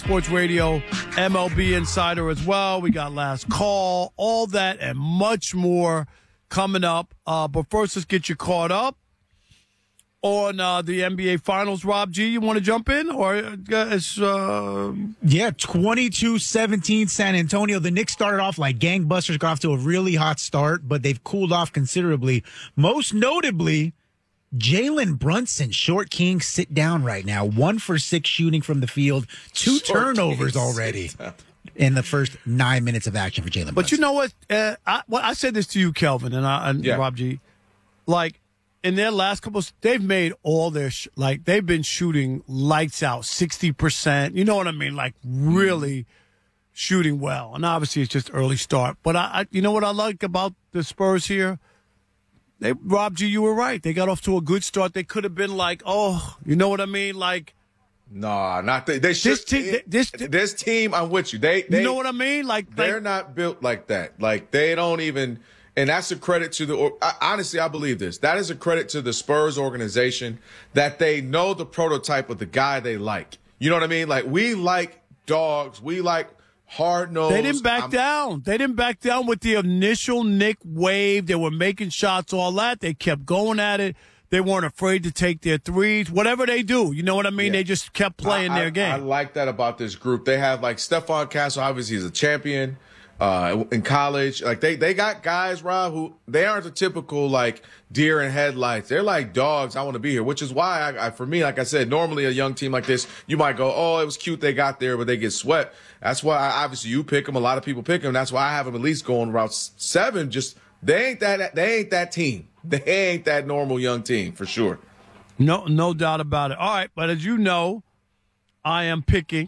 Sports Radio, MLB Insider as well. We got Last Call, all that and much more coming up. But first, let's get you caught up on the NBA Finals. Rob G, you want to jump in? Or it's, Yeah, 22-17 San Antonio. The Knicks started off like gangbusters, got off to a really hot start, but they've cooled off considerably. Most notably, Jalen Brunson, Short King, sit down right now. 1 for 6 shooting from the field. 2 turnovers already in the first 9 minutes of action for Jalen Brunson. But you know what? I said this to you, Kelvin, and Rob G. Like, in their last couple, they've made all their, they've been shooting lights out, 60%. You know what I mean? Like, really shooting well. And obviously, it's just early start. But you know what I like about the Spurs here? Rob G, you were right. They got off to a good start. They could have been like, oh, you know what I mean? Like, no, not they should. This team, I'm with you. They you know what I mean? Like, they're not built like that. Like, they don't even, and that's a credit to honestly, I believe this. That is a credit to the Spurs organization that they know the prototype of the guy they like. You know what I mean? Like, we like dogs. We like hard-nosed. They didn't back down. They didn't back down with the initial Knick wave. They were making shots, all that. They kept going at it. They weren't afraid to take their threes. Whatever they do, you know what I mean? Yeah. They just kept playing their game. I like that about this group. They have, like, Stephon Castle, obviously, he's a champion in college. Like, they got guys, Rob, who they aren't the typical, like, deer in headlights. They're like dogs. I want to be here, which is why, for me, like I said, normally a young team like this, you might go, oh, it was cute they got there, but they get swept. That's why, obviously, you pick them. A lot of people pick them. That's why I have them at least going around 7. Just they ain't that team. They ain't that normal young team for sure. No doubt about it. All right, but as you know, I am picking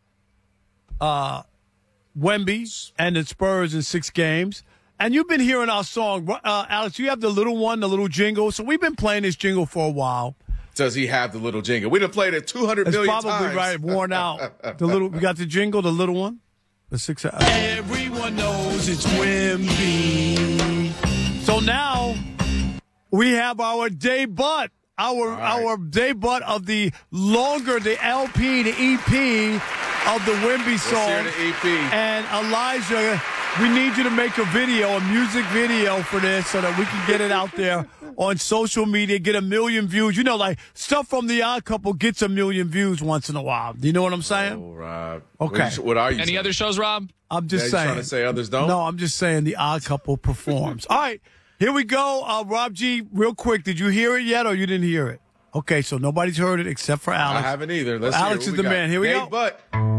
Wemby and the Spurs in 6 games. And you've been hearing our song, Alex. You have the little one, the little jingle. So we've been playing this jingle for a while. Does he have the little jingle? We done played it 200 million times. It's probably right, worn out. We got the jingle, the little one. The 6. Everyone knows it's Wemby. So now we have our debut. Our debut of the LP, the EP of the Wemby song. Let's hear the EP. And Elijah, we need you to make a music video for this so that we can get it out there on social media, get 1 million views. You know, like stuff from The Odd Couple gets 1 million views once in a while. Do you know what I'm saying? Oh, Rob. Okay. What are you Any saying? other shows, Rob? I'm just saying. You trying to say others don't? No, I'm just saying The Odd Couple performs. All right. Here we go. Rob G, real quick, did you hear it yet or you didn't hear it? Okay, so nobody's heard it except for Alex. I haven't either. Alex is the man. Here we go. But